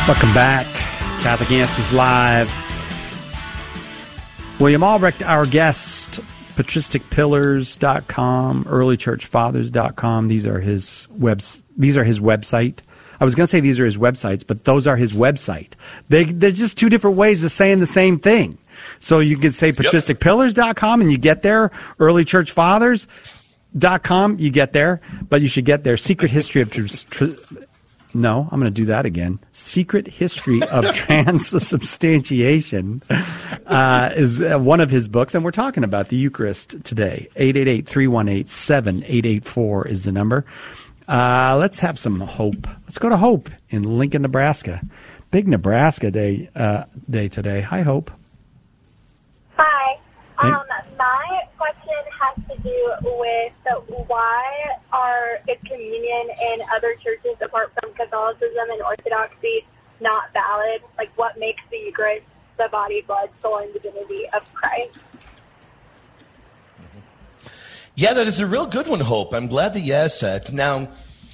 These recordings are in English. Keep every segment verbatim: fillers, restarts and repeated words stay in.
Welcome back. Catholic Answers Live. William Albrecht, our guest, patristic pillars dot com, early church fathers dot com. These are his webs. These are his website. I was going to say these are his websites, but those are his website. They, they're just two different ways of saying the same thing. So you could say patristic pillars dot com and you get there. early church fathers dot com, you get there. But you should get there. Secret History of... Tr- tr- No, I'm going to do that again. Secret History of Transubstantiation uh, is uh, one of his books, and we're talking about the Eucharist today. eight eight eight, three one eight, seven eight eight four is the number. Uh, let's have some hope. Let's go to Hope in Lincoln, Nebraska. Big Nebraska day uh, day today. Hi, Hope. Hi. Um, my question has to do with why are is communion in other churches apart from Catholicism and Orthodoxy not valid? Like, what makes the Eucharist the body, blood, soul, and divinity of Christ? Yeah, that is a real good one, Hope. I'm glad that you asked that. Now,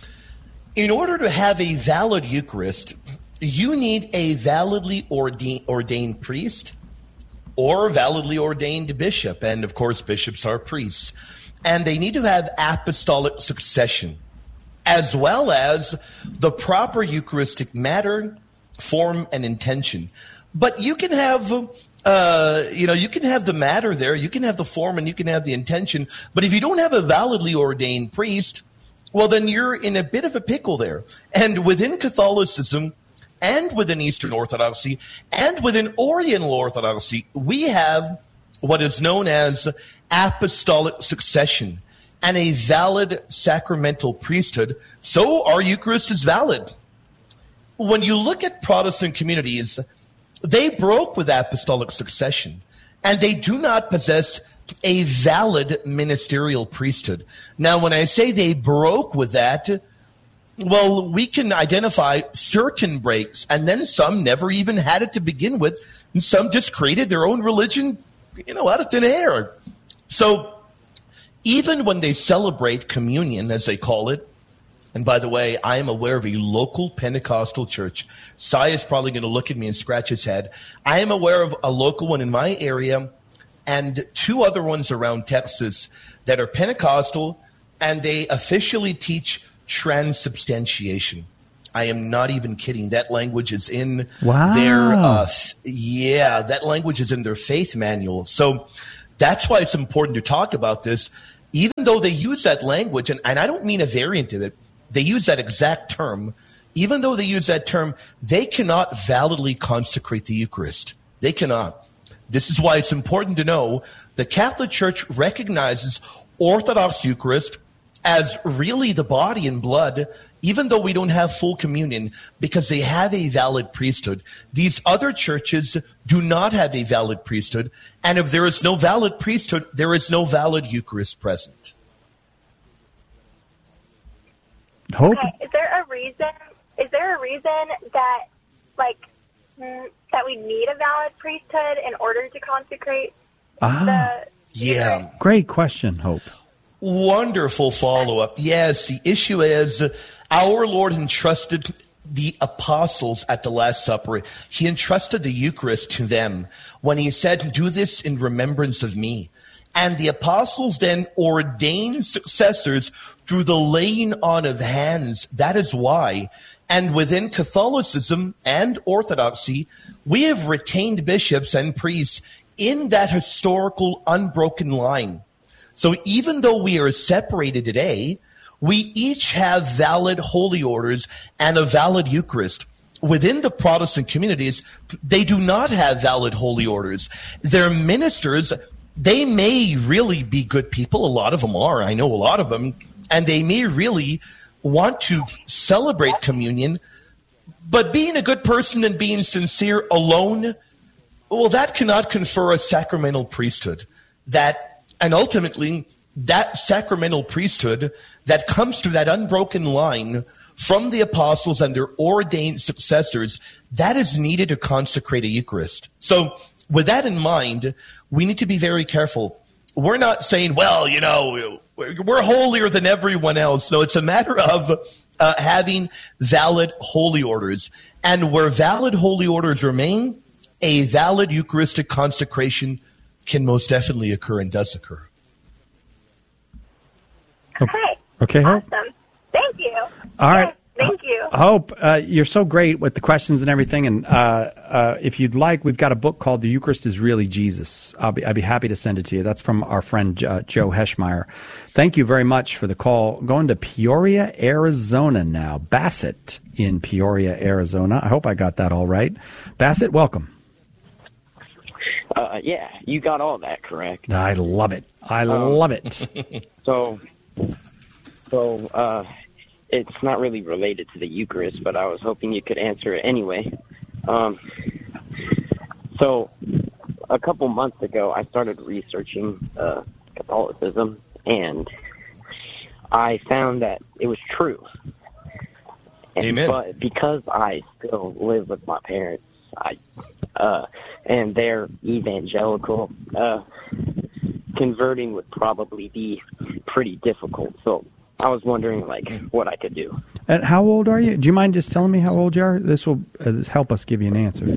in order to have a valid Eucharist, you need a validly ordained, ordained priest or validly ordained bishop. And, of course, bishops are priests. And they need to have apostolic succession, as well as the proper Eucharistic matter, form, and intention. But you can have, uh, you know, you can have the matter there, you can have the form, and you can have the intention. But if you don't have a validly ordained priest, well, then you're in a bit of a pickle there. And within Catholicism, and within Eastern Orthodoxy, and within Oriental Orthodoxy, we have what is known as apostolic succession and a valid sacramental priesthood. So our Eucharist is valid. When you look at Protestant communities, they broke with apostolic succession, and they do not possess a valid ministerial priesthood. Now, when I say they broke with that, well, we can identify certain breaks, and then some never even had it to begin with, and some just created their own religion, you know, out of thin air. So even when they celebrate communion, as they call it, and by the way, I am aware of a local Pentecostal church. Sai is probably going to look at me and scratch his head. I am aware of a local one in my area and two other ones around Texas that are Pentecostal, and they officially teach transubstantiation. I am not even kidding. That language is in wow. their, uh, th- yeah, that language is in their faith manual. So that's why it's important to talk about this, even though they use that language, and, and I don't mean a variant of it, they use that exact term. Even though they use that term, they cannot validly consecrate the Eucharist. They cannot. This is why it's important to know the Catholic Church recognizes Orthodox Eucharist as really the body and blood, even though we don't have full communion, because they have a valid priesthood. These other churches do not have a valid priesthood, and if there is no valid priesthood, there is no valid Eucharist present. Hope. Okay. Is there a reason? Is there a reason that, like, mm, that we need a valid priesthood in order to consecrate ah, the? Yeah. Great question, Hope. Wonderful follow-up. Yes, the issue is our Lord entrusted the apostles at the Last Supper. He entrusted the Eucharist to them when he said, "Do this in remembrance of me." And the apostles then ordained successors through the laying on of hands. That is why. And within Catholicism and Orthodoxy, we have retained bishops and priests in that historical unbroken line. So even though we are separated today, we each have valid holy orders and a valid Eucharist. Within the Protestant communities, they do not have valid holy orders. Their ministers, they may really be good people. A lot of them are. I know a lot of them. And they may really want to celebrate communion. But being a good person and being sincere alone, well, that cannot confer a sacramental priesthood. That, and ultimately, that sacramental priesthood that comes through that unbroken line from the apostles and their ordained successors, that is needed to consecrate a Eucharist. So with that in mind, we need to be very careful. We're not saying, well, you know, we're holier than everyone else. No, it's a matter of uh, having valid holy orders. And where valid holy orders remain, a valid Eucharistic consecration can most definitely occur and does occur. Okay. Okay, Hope. Awesome. Thank you. All right. Yes, thank you. Hope, uh, you're so great with the questions and everything. And uh, uh, if you'd like, we've got a book called The Eucharist is Really Jesus. I'll be, I'd be happy to send it to you. That's from our friend uh, Joe Heschmeyer. Thank you very much for the call. Going to Peoria, Arizona now. Bassett in Peoria, Arizona. I hope I got that all right. Bassett, welcome. Uh, yeah, you got all that correct. I love it. I Um, love it. So, so uh, it's not really related to the Eucharist, but I was hoping you could answer it anyway. Um, so, a couple months ago, I started researching uh, Catholicism, and I found that it was true. And, Amen. But because I still live with my parents, I uh, and they're evangelical, uh, converting would probably be pretty difficult. So I was wondering, like, what I could do. And how old are you? Do you mind just telling me how old you are? This will uh, this help us give you an answer.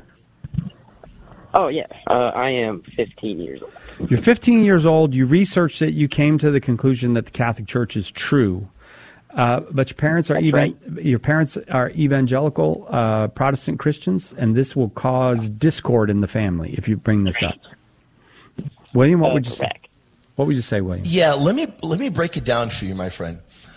Oh, yeah. Uh, I am fifteen years old. You're fifteen years old. You researched it. You came to the conclusion that the Catholic Church is true. Uh, but your parents are even, right. Your parents are evangelical uh, Protestant Christians, and this will cause discord in the family if you bring this up. William, what Uh, would you say? correct. What would you say, William? Yeah, let me let me break it down for you, my friend.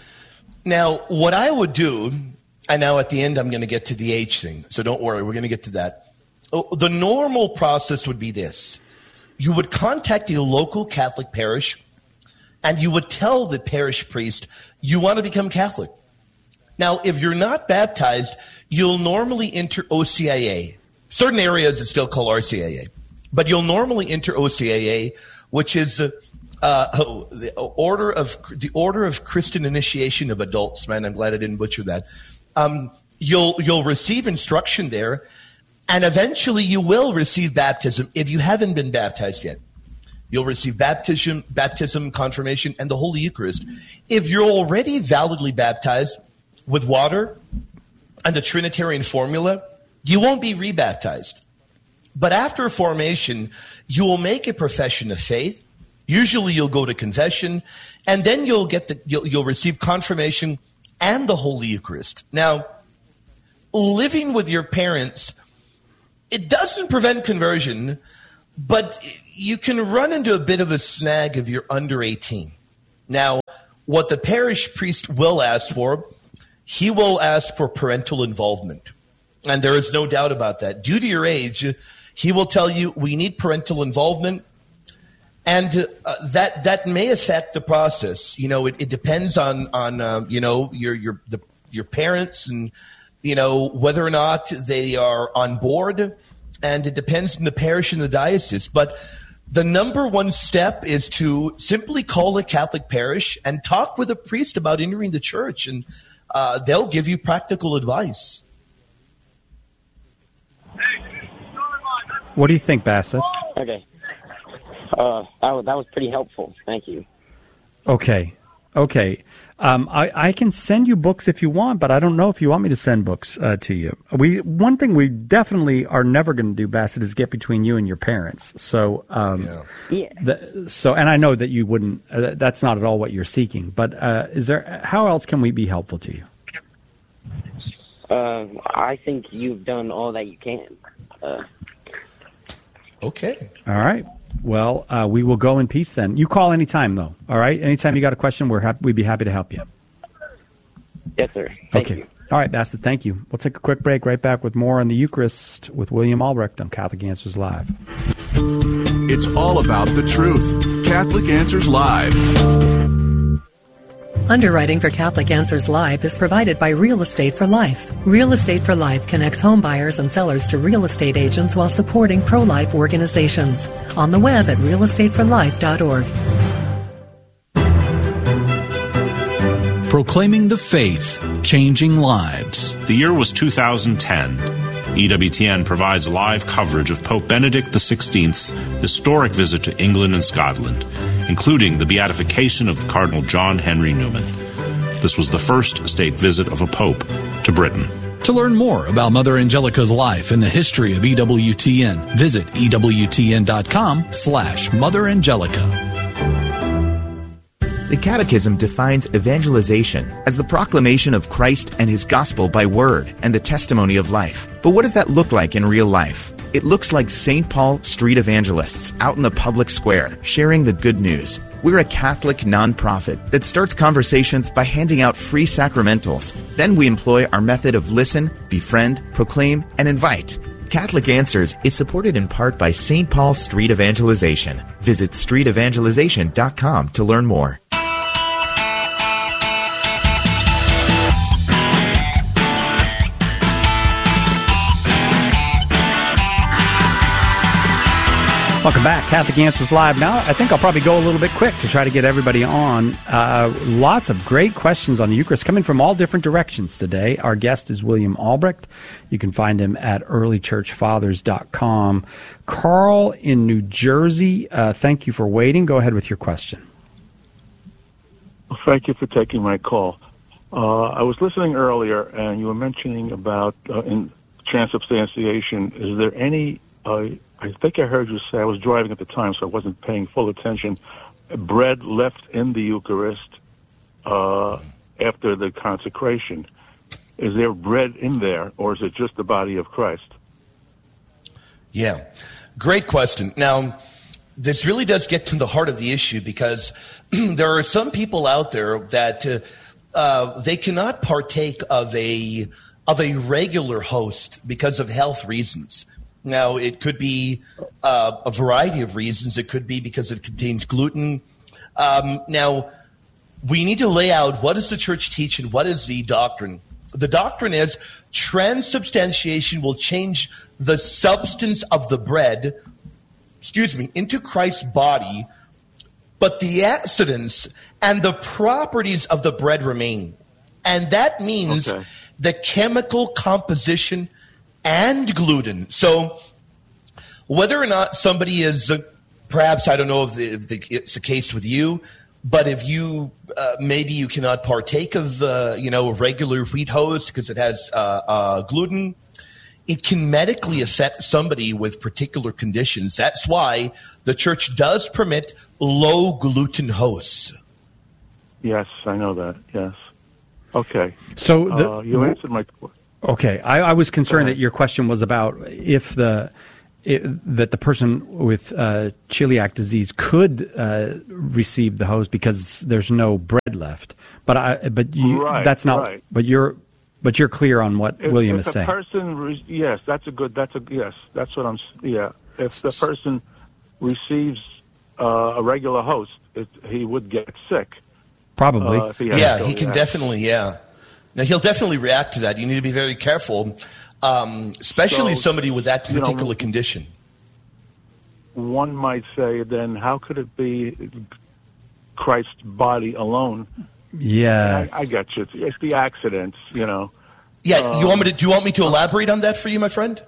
Now, what I would do, and now at the end I'm going to get to the age thing, so don't worry, we're going to get to that. Oh, the normal process would be this. You would contact a local Catholic parish, and you would tell the parish priest you want to become Catholic. Now, if you're not baptized, you'll normally enter O C I A. Certain areas it's still called R C I A. But you'll normally enter O C I A, which is uh, uh, the order of the order of Christian initiation of adults. Man, I'm glad I didn't butcher that. Um, you'll you'll receive instruction there, and eventually you will receive baptism if you haven't been baptized yet. You'll receive baptism, baptism, confirmation, and the Holy Eucharist. If you're already validly baptized with water and the Trinitarian formula, you won't be rebaptized. But after formation, you will make a profession of faith. Usually you'll go to confession, and then you'll get the you'll, you'll receive confirmation and the Holy Eucharist. Now, living with your parents, it doesn't prevent conversion, but you can run into a bit of a snag if you're under eighteen. Now, what the parish priest will ask for, he will ask for parental involvement. And there is no doubt about that. Due to your age, he will tell you we need parental involvement. And uh, that that may affect the process. You know, it, it depends on on uh, you know your your the, your parents and you know whether or not they are on board, and it depends on the parish and the diocese. But the number one step is to simply call a Catholic parish and talk with a priest about entering the church, and uh, they'll give you practical advice. What do you think, Bassett? Okay. Uh, that was, that was pretty helpful. Thank you. Okay. Okay. Um, I, I can send you books if you want, but I don't know if you want me to send books uh, to you. We One thing we definitely are never going to do, Bassett, is get between you and your parents. So, um, Yeah. Yeah. the, so, and I know that you wouldn't. Uh, that's not at all what you're seeking. But uh, is there? How else can we be helpful to you? Uh, I think you've done all that you can. Uh, Okay. All right. Well, uh, we will go in peace then. You call anytime, though. All right. Anytime you got a question, we're happy, we'd be happy to help you. yes, sir. Thank okay. you. All right, Bassett. Thank you. We'll take a quick break. Right back with more on the Eucharist with William Albrecht on Catholic Answers Live. It's all about the truth. Catholic Answers Live. Underwriting for Catholic Answers Live is provided by Real Estate for Life. Real Estate for Life connects home buyers and sellers to real estate agents while supporting pro-life organizations. On the web at real estate for life dot org. Proclaiming the faith, changing lives. The year was two thousand ten. E W T N provides live coverage of Pope Benedict the sixteenth's historic visit to England and Scotland, including the beatification of Cardinal John Henry Newman. The This was the first state visit of a pope to Britain. To learn more about Mother Angelica's life and the history of E W T N, visit E W T N dot com slash Mother Angelica. The Catechism defines evangelization as the proclamation of Christ and His gospel by word and the testimony of life. But what does that look like in real life? It looks like Saint Paul street evangelists out in the public square sharing the good news. We're a Catholic nonprofit that starts conversations by handing out free sacramentals. Then we employ our method of listen, befriend, proclaim, and invite. Catholic Answers is supported in part by Saint Paul Street Evangelization. Visit street evangelization dot com to learn more. Welcome back. Catholic Answers Live. Now, I think I'll probably go a little bit quick to try to get everybody on. Uh, lots of great questions on the Eucharist coming from all different directions today. Our guest is William Albrecht. You can find him at early church fathers dot com. Carl in New Jersey, uh, thank you for waiting. Go ahead with your question. Well, thank you for taking my call. Uh, I was listening earlier, and you were mentioning about uh, in transubstantiation. Is there any... Uh, I think I heard you say, I was driving at the time, so I wasn't paying full attention, bread left in the Eucharist uh, after the consecration. Is there bread in there, or is it just the body of Christ? Yeah, great question. Now, this really does get to the heart of the issue, because there are some people out there that uh, uh, they cannot partake of a of a regular host because of health reasons. Now, it could be uh, a variety of reasons. It could be because it contains gluten. Um, now, we need to lay out what does the church teach and what is the doctrine. The doctrine is transubstantiation will change the substance of the bread, excuse me, into Christ's body, but the accidents and the properties of the bread remain. And that means okay. the chemical composition and gluten. So whether or not somebody is, uh, perhaps, I don't know if, the, if the, it's the case with you, but if you, uh, maybe you cannot partake of, uh, you know, a regular wheat host because it has uh, uh, gluten, it can medically affect somebody with particular conditions. That's why the church does permit low gluten hosts. Yes, I know that, yes. Okay. So the, uh, you answered my question. Okay, I, I was concerned that your question was about if the it, that the person with uh, celiac disease could uh, receive the host because there's no bread left. But I, but you, right, that's not. Right. But you're, but you're clear on what if, William if is saying. Person, re- yes, that's a good. That's a yes. That's what I'm. Yeah, if the person receives uh, a regular host, it, he would get sick. Probably. Uh, he yeah, he can definitely. Yeah. Now, he'll definitely react to that. You need to be very careful, um, especially so, somebody with that particular you know, condition. One might say, then, how could it be Christ's body alone? Yes. I, I got you. It's, it's the accidents, you know. Yeah, um, you want me to, do you want me to elaborate on that for you, my friend?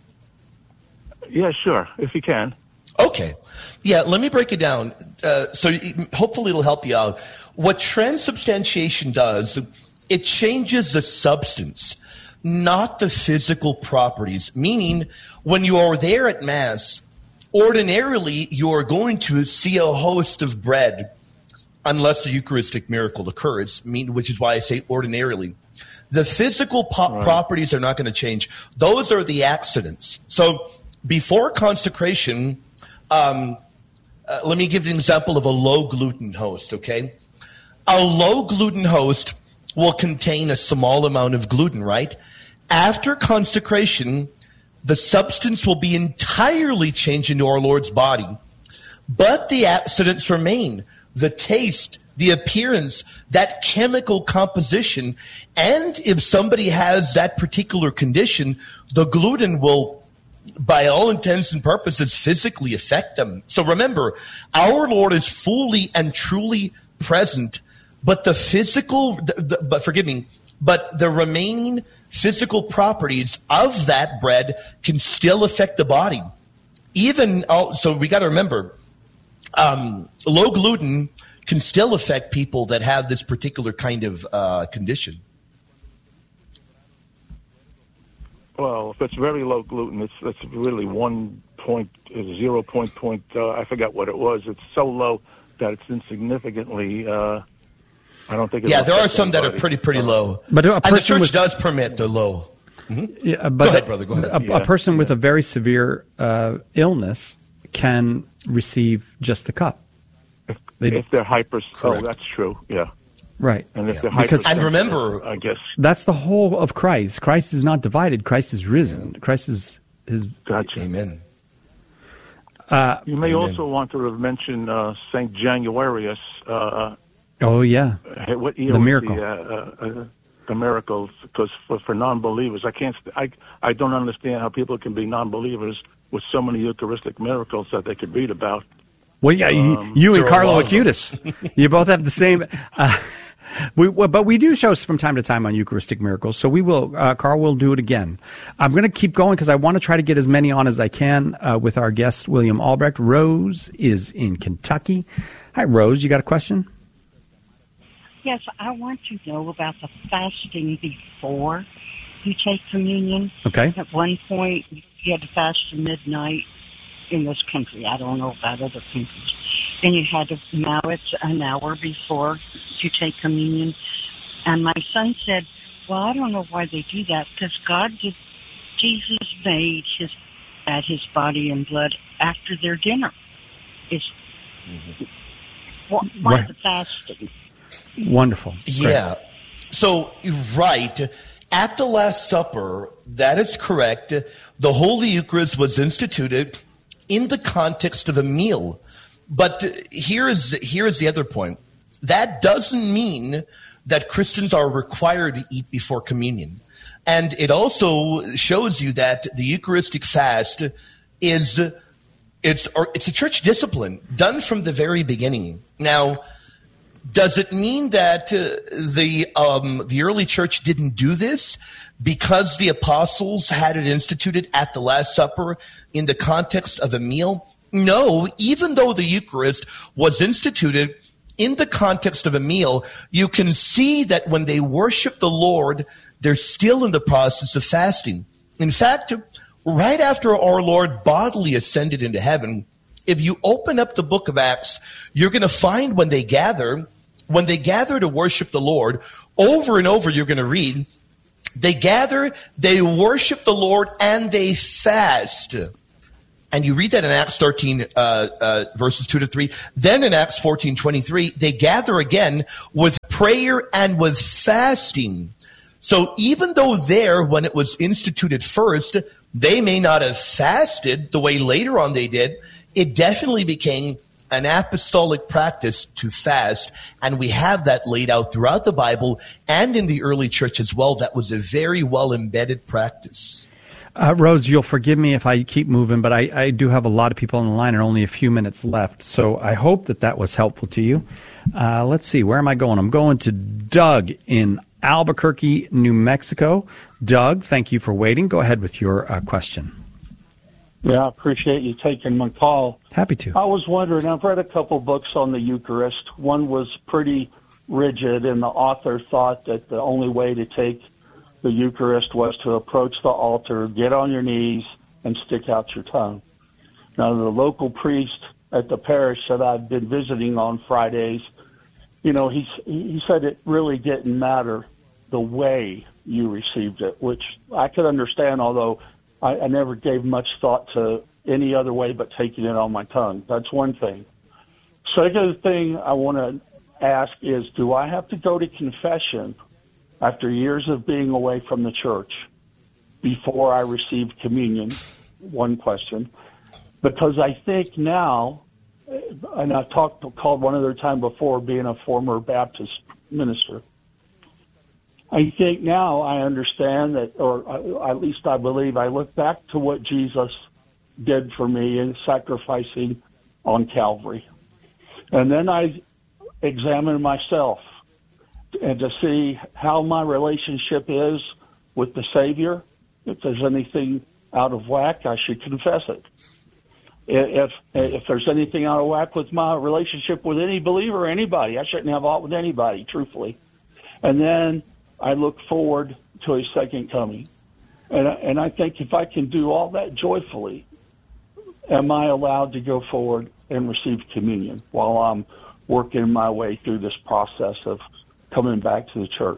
Yeah, sure, if you can. Okay. Yeah, let me break it down. Uh, so hopefully it'll help you out. What transubstantiation does, it changes the substance, not the physical properties. Meaning, when you are there at Mass, ordinarily you are going to see a host of bread, unless the Eucharistic miracle occurs, mean, which is why I say ordinarily. The physical po- right. properties are not going to change. Those are the accidents. So before consecration, um, uh, let me give you an example of a low-gluten host, okay? A low-gluten host will contain a small amount of gluten, right? After consecration, the substance will be entirely changed into our Lord's body, but the accidents remain. The taste, the appearance, that chemical composition, and if somebody has that particular condition, the gluten will, by all intents and purposes, physically affect them. So remember, our Lord is fully and truly present, but the physical, the, the, but forgive me, but the remaining physical properties of that bread can still affect the body. Even, so we got to remember, um, low gluten can still affect people that have this particular kind of uh, condition. Well, if it's very low gluten, it's it's really one point zero point point. Uh, I forgot what it was. It's so low that it's insignificantly. Uh, I don't think. It yeah, there are some anybody. that are pretty pretty low, but a and the church with, does permit the low. Mm-hmm. Yeah, but go ahead, brother. Go ahead. A, yeah, a person yeah. with a very severe uh, illness can receive just the cup. If, they, if they're hyper, Correct. oh, that's true. Yeah. Right. And if yeah. they're because, hyper, and remember, I guess that's the whole of Christ. Christ is not divided. Christ is risen. Yeah. Christ is his. Gotcha. Amen. Uh, you may Amen. also want to mention uh, Saint Januarius. Uh, oh yeah. What year the was miracle. The, uh, uh, the miracle, because for, for non-believers, I can't. I I don't understand how people can be non-believers with so many Eucharistic miracles that they could read about. Well, yeah, Um, you, you and Carlo Acutis, you both have the same. Uh, we, well, but we do shows from time to time on Eucharistic miracles, so we will. Uh, Carl will do it again. I'm going to keep going because I want to try to get as many on as I can uh, with our guest William Albrecht. Rose is in Kentucky. Hi, Rose. You got a question? Yes, I want to know about the fasting before you take communion. Okay. At one point, you had to fast at midnight in this country. I don't know about other countries. And you had to, now it's an hour before you take communion. And my son said, well, I don't know why they do that, because God did, Jesus made his, at his body and blood after their dinner. Is mm-hmm. why, why right. the fasting? Wonderful. Yeah. Great. So, right. At the Last Supper, that is correct. The Holy Eucharist was instituted in the context of a meal. But here is, here is the other point. That doesn't mean that Christians are required to eat before communion. And it also shows you that the Eucharistic fast is it's or it's a church discipline done from the very beginning. Now, does it mean that uh, the um, the early church didn't do this because the apostles had it instituted at the Last Supper in the context of a meal? No, even though the Eucharist was instituted in the context of a meal, you can see that when they worship the Lord, they're still in the process of fasting. In fact, right after our Lord bodily ascended into heaven, if you open up the book of Acts, you're going to find when they gather, when they gather to worship the Lord, over and over you're going to read, they gather, they worship the Lord, and they fast. And you read that in Acts thirteen, uh, uh, verses two to three. Then in Acts fourteen twenty-three, they gather again with prayer and with fasting. So even though there, when it was instituted first, they may not have fasted the way later on they did, it definitely became an apostolic practice to fast. And we have that laid out throughout the Bible and in the early church as well. That was a very well embedded practice. Uh, Rose, you'll forgive me if I keep moving, but I, I do have a lot of people on the line and only a few minutes left. So I hope that that was helpful to you. Uh, let's see. Where am I going? I'm going to Doug in Albuquerque, New Mexico. Doug, thank you for waiting. Go ahead with your uh, question. Yeah, I appreciate you taking my call. Happy to. I was wondering, I've read a couple books on the Eucharist. One was pretty rigid, and the author thought that the only way to take the Eucharist was to approach the altar, get on your knees, and stick out your tongue. Now, the local priest at the parish that I've been visiting on Fridays, you know, he, he said it really didn't matter the way you received it, which I could understand, although I, I never gave much thought to any other way but taking it on my tongue. That's one thing. Second thing I want to ask is, do I have to go to confession after years of being away from the church before I received communion? One question. Because I think now, and I've talked, called one other time before, being a former Baptist minister, I think now I understand that, or at least I believe, I look back to what Jesus did for me in sacrificing on Calvary. And then I examine myself and to see how my relationship is with the Savior. If there's anything out of whack, I should confess it. if if there's anything out of whack with my relationship with any believer or anybody, I shouldn't have aught with anybody, truthfully. And then I look forward to His second coming. And, and I think if I can do all that joyfully, am I allowed to go forward and receive communion while I'm working my way through this process of coming back to the church?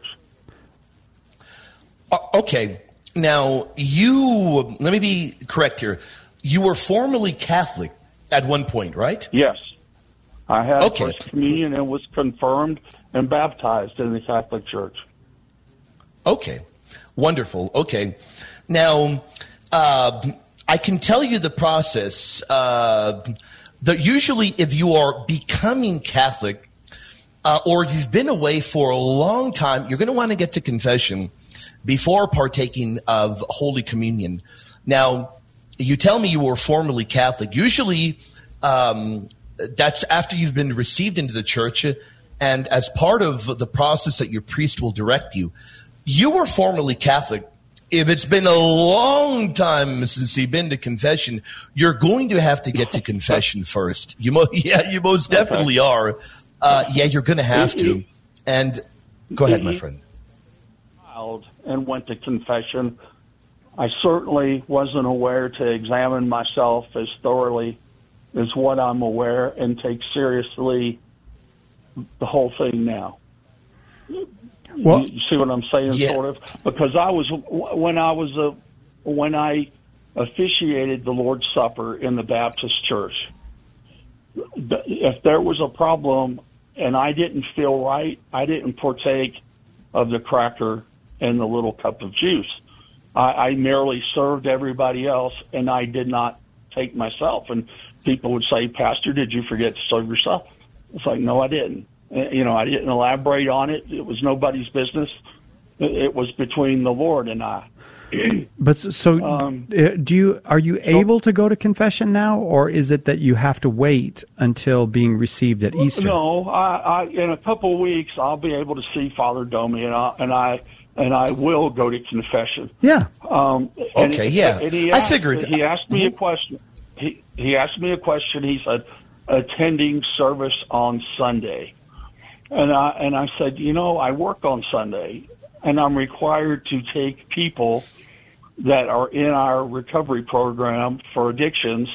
Uh, okay. Now, you, let me be correct here. You were formerly Catholic at one point, right? Yes. I had okay. First Communion and was confirmed and baptized in the Catholic Church. Okay. Wonderful. Okay. Now, uh, I can tell you the process. Uh, that usually if you are becoming Catholic uh, or you've been away for a long time, you're going to want to get to confession before partaking of Holy Communion. Now, you tell me you were formerly Catholic. Usually, um, that's after you've been received into the church, and as part of the process that your priest will direct you. You were formerly Catholic. If it's been a long time since you've been to confession, you're going to have to get to confession first. You mo- yeah, you most definitely are. Uh, yeah, you're going to have to. And go ahead, my friend. And went to confession. I certainly wasn't aware to examine myself as thoroughly as what I'm aware and take seriously the whole thing now. Well, you see what I'm saying, yeah. sort of? Because I was when I was a when I officiated the Lord's Supper in the Baptist Church. If there was a problem and I didn't feel right, I didn't partake of the cracker and the little cup of juice. I, I merely served everybody else, and I did not take myself. And people would say, "Pastor, did you forget to serve yourself?" It's like, no, I didn't. You know, I didn't elaborate on it. It was nobody's business. It was between the Lord and I. But so, um, do you are you able to go to confession now, or is it that you have to wait until being received at Easter? No, I, I in a couple of weeks I'll be able to see Father Domi, and I and I and I will go to confession. Yeah. Um, okay. And, yeah. And he I asked, figured. He asked me a question. He he asked me a question. He said, attending service on Sunday, and I and I said, you know, I work on Sunday, and I'm required to take people that are in our recovery program for addictions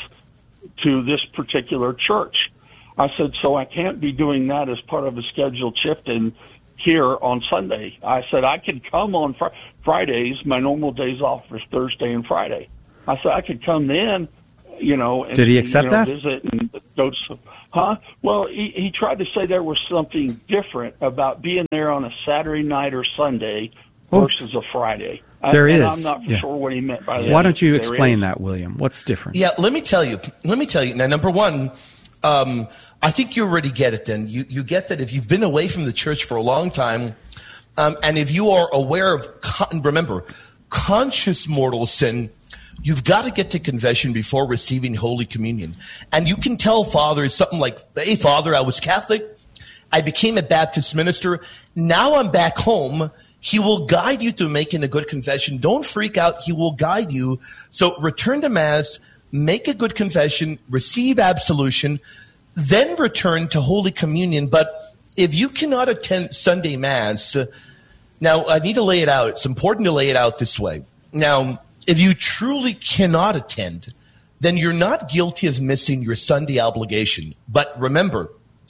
to this particular church. I said, so I can't be doing that as part of a scheduled shift in here on Sunday. I said, I could come on fr- Fridays. My normal days off are Thursday and Friday. I said, I could come then, you know. And, Did he accept you know, that? Visit and go to some, huh? Well, he, he tried to say there was something different about being there on a Saturday night or Sunday versus a Friday. There I, is. I'm not for yeah. sure what he meant by that. Why don't you There explain is. that, William? What's different? Yeah, let me tell you. Let me tell you. Now, number one, um, I think you already get it then. You, you get that if you've been away from the church for a long time, um, and if you are aware of, con- remember, conscious mortal sin, you've got to get to confession before receiving Holy Communion. And you can tell Father something like, hey, Father, I was Catholic. I became a Baptist minister. Now I'm back home. He will guide you to making a good confession. Don't freak out. He will guide you. So return to Mass, make a good confession, receive absolution, then return to Holy Communion. But if you cannot attend Sunday Mass, uh, now I need to lay it out. It's important to lay it out this way. Now, if you truly cannot attend, then you're not guilty of missing your Sunday obligation. But remember,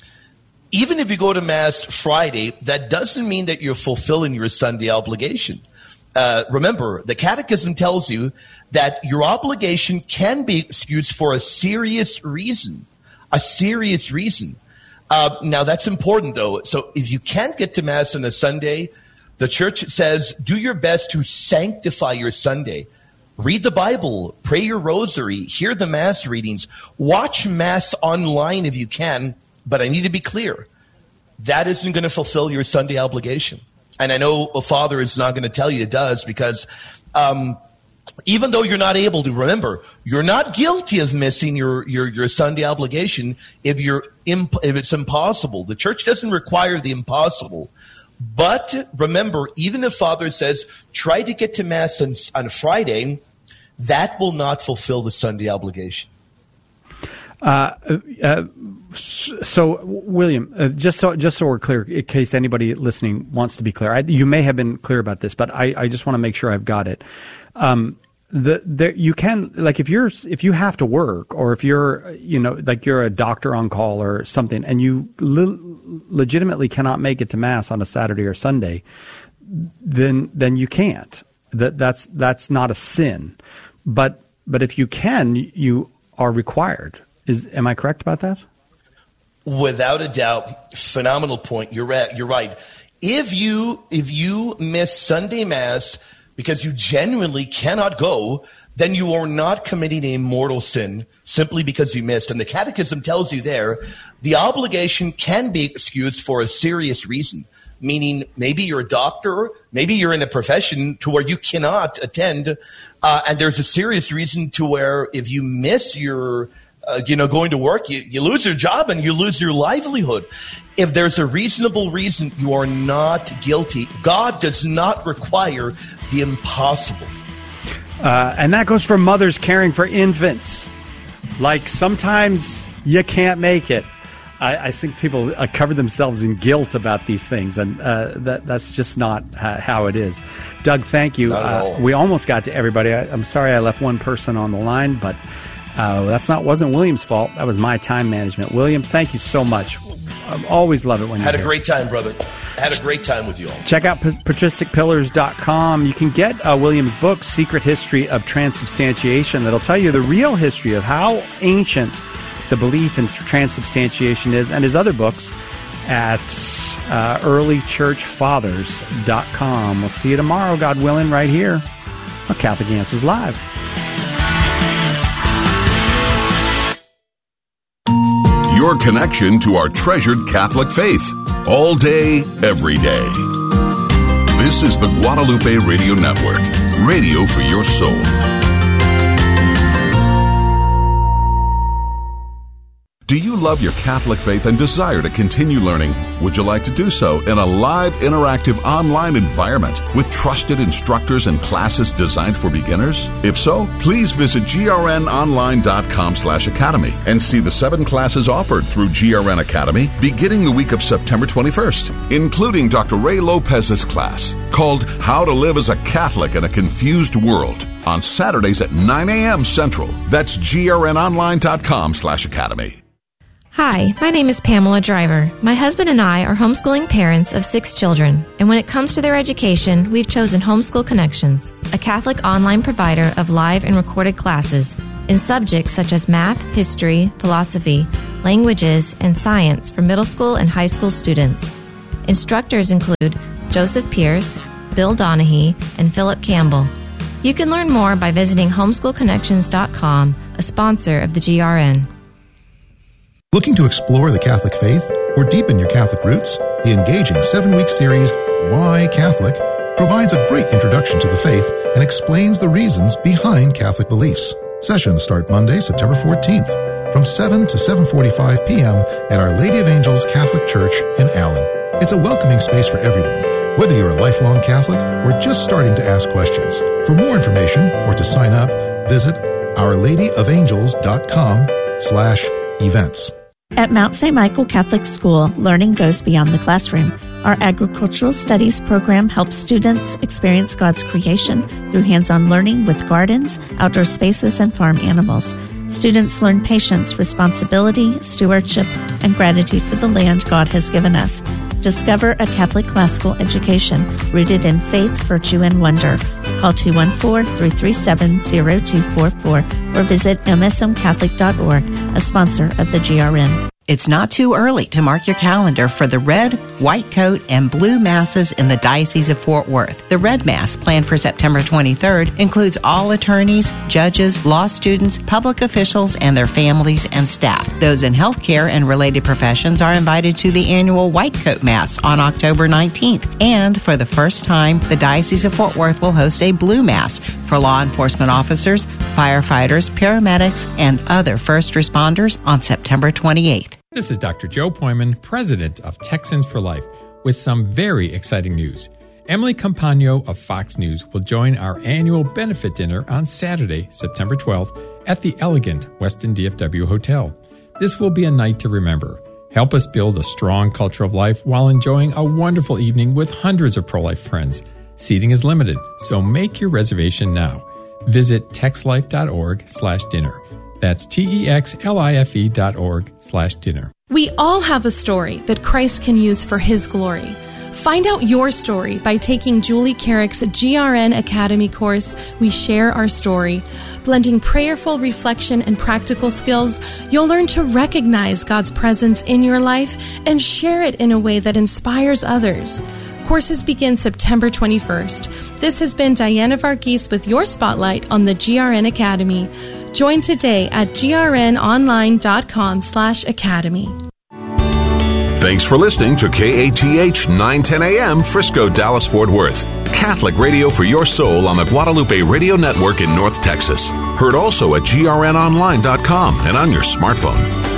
even if you go to Mass Friday, that doesn't mean that you're fulfilling your Sunday obligation. Uh, remember, the Catechism tells you that your obligation can be excused for a serious reason. A serious reason. Uh, now, that's important, though. So if you can't get to Mass on a Sunday, the Church says do your best to sanctify your Sunday. Read the Bible, pray your rosary, hear the Mass readings, watch Mass online if you can. But I need to be clear, that isn't going to fulfill your Sunday obligation. And I know a father is not going to tell you it does, because um, even though you're not able to, remember, you're not guilty of missing your, your, your Sunday obligation if, you're imp- if it's impossible. The Church doesn't require the impossible. But remember, even if Father says, try to get to Mass on, on Friday, that will not fulfill the Sunday obligation. Uh, uh, so, William, uh, just so just so we're clear, in case anybody listening wants to be clear, I, you may have been clear about this, but I, I just want to make sure I've got it. Um, the, the you can like if you're if you have to work, or if you're you know like you're a doctor on call or something, and you le- legitimately cannot make it to Mass on a Saturday or Sunday, then then you can't. That that's that's not a sin, but but if you can, you are required. Is am I correct about that? Without a doubt, phenomenal point. You're right. You're right. If you if you miss Sunday Mass because you genuinely cannot go, then you are not committing a mortal sin simply because you missed. And the Catechism tells you there, the obligation can be excused for a serious reason. Meaning maybe you're a doctor, maybe you're in a profession to where you cannot attend, uh, and there's a serious reason to where if you miss your Uh, you know, going to work, you, you lose your job and you lose your livelihood. If there's a reasonable reason, you are not guilty. God does not require the impossible. Uh, and that goes for mothers caring for infants. Like, sometimes you can't make it. I, I think people uh, cover themselves in guilt about these things, and uh, that that's just not uh, how it is. Doug, thank you. Uh, we almost got to everybody. I, I'm sorry I left one person on the line, but Uh, that's not wasn't William's fault. That was my time management. William, thank you so much. I always love it when you had a here. great time, brother. Had a great time with you all. Check out patristic pillars dot com. You can get uh, William's book, Secret History of Transubstantiation, that'll tell you the real history of how ancient the belief in transubstantiation is, and his other books at uh, early church fathers dot com. We'll see you tomorrow, God willing, right here on Catholic Answers Live. Your connection to our treasured Catholic faith, all day, every day. This is the Guadalupe Radio Network, radio for your soul. Do you love your Catholic faith and desire to continue learning? Would you like to do so in a live, interactive online environment with trusted instructors and classes designed for beginners? If so, please visit grnonline.com slash academy and see the seven classes offered through G R N Academy beginning the week of September twenty-first, including Doctor Ray Lopez's class called How to Live as a Catholic in a Confused World on Saturdays at nine a.m. Central. That's grnonline.com slash academy. Hi, my name is Pamela Driver. My husband and I are homeschooling parents of six children, and when it comes to their education, we've chosen Homeschool Connections, a Catholic online provider of live and recorded classes in subjects such as math, history, philosophy, languages, and science for middle school and high school students. Instructors include Joseph Pierce, Bill Donahue, and Philip Campbell. You can learn more by visiting homeschool connections dot com, a sponsor of the G R N. Looking to explore the Catholic faith or deepen your Catholic roots? The engaging seven-week series, Why Catholic?, provides a great introduction to the faith and explains the reasons behind Catholic beliefs. Sessions start Monday, September fourteenth, from seven to seven forty-five p.m. at Our Lady of Angels Catholic Church in Allen. It's a welcoming space for everyone, whether you're a lifelong Catholic or just starting to ask questions. For more information or to sign up, visit ourladyofangels.com slash events. At Mount Saint Michael Catholic School, learning goes beyond the classroom. Our agricultural studies program helps students experience God's creation through hands-on learning with gardens, outdoor spaces, and farm animals. Students learn patience, responsibility, stewardship, and gratitude for the land God has given us. Discover a Catholic classical education rooted in faith, virtue, and wonder. Call two one four, three three seven, zero two four four or visit m s m catholic dot org, a sponsor of the G R N. It's not too early to mark your calendar for the red, white coat, and blue masses in the Diocese of Fort Worth. The red mass, planned for September twenty-third, includes all attorneys, judges, law students, public officials, and their families and staff. Those in healthcare and related professions are invited to the annual white coat mass on October nineteenth. And for the first time, the Diocese of Fort Worth will host a blue mass for law enforcement officers, firefighters, paramedics, and other first responders on September twenty-eighth. This is Doctor Joe Poyman, president of Texans for Life, with some very exciting news. Emily Campagno of Fox News will join our annual benefit dinner on Saturday, September twelfth, at the elegant Westin D F W Hotel. This will be a night to remember. Help us build a strong culture of life while enjoying a wonderful evening with hundreds of pro-life friends. Seating is limited, so make your reservation now. Visit texlife.org slash dinner. That's T-E-X-L-I-F-E dot org slash dinner. We all have a story that Christ can use for His glory. Find out your story by taking Julie Carrick's G R N Academy course, We Share Our Story. Blending prayerful reflection and practical skills, you'll learn to recognize God's presence in your life and share it in a way that inspires others. Courses begin September twenty-first. This has been Diana Varghese with your spotlight on the G R N Academy. Join today at grnonline.com slash academy. Thanks for listening to K A T H nine ten A M Frisco, Dallas, Fort Worth. Catholic radio for your soul on the Guadalupe Radio Network in North Texas. Heard also at G R N online dot com and on your smartphone.